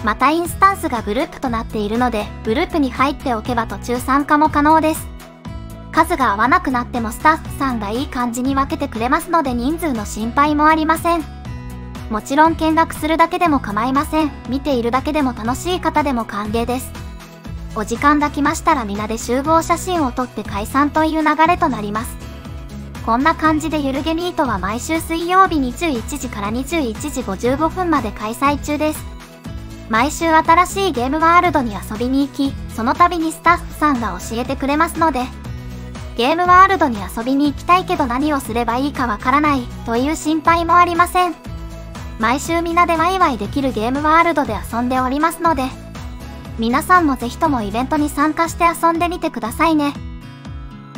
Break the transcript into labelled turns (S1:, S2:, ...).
S1: またインスタンスがグループとなっているので、グループに入っておけば途中参加も可能です。数が合わなくなってもスタッフさんがいい感じに分けてくれますので人数の心配もありません。もちろん見学するだけでも構いません。見ているだけでも楽しい方でも歓迎です。お時間が来ましたら皆で集合写真を撮って解散という流れとなります。こんな感じでゆるゲミートは毎週水曜日21時から21時55分まで開催中です。毎週新しいゲームワールドに遊びに行き、その度にスタッフさんが教えてくれますので、ゲームワールドに遊びに行きたいけど何をすればいいかわからないという心配もありません。毎週皆でワイワイできるゲームワールドで遊んでおりますので、皆さんもぜひともイベントに参加して遊んでみてくださいね。